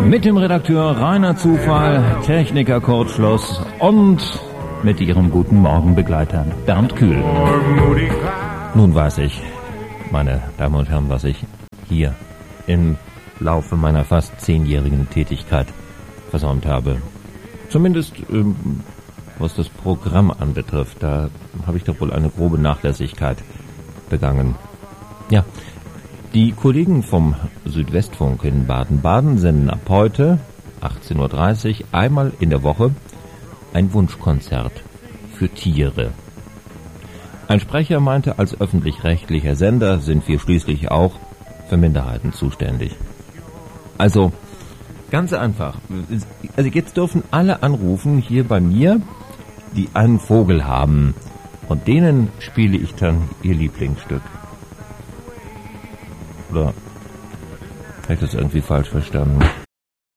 Mit dem Redakteur Rainer Zufall, Techniker Kurt Schloss und mit Ihrem guten Morgenbegleiter Bernd Kühl. Nun weiß ich, meine Damen und Herren, was ich hier im Laufe meiner fast 10-jährigen Tätigkeit versäumt habe. Zumindest was das Programm anbetrifft, da habe ich doch wohl eine grobe Nachlässigkeit begangen. Ja, die Kollegen vom Südwestfunk in Baden-Baden senden ab heute 18:30 Uhr einmal in der Woche ein Wunschkonzert für Tiere. Ein Sprecher meinte, als öffentlich-rechtlicher Sender sind wir schließlich auch für Minderheiten zuständig. Also, ganz einfach. Also jetzt dürfen alle anrufen hier bei mir, die einen Vogel haben. Und denen spiele ich dann ihr Lieblingsstück. Oder habe ich das irgendwie falsch verstanden?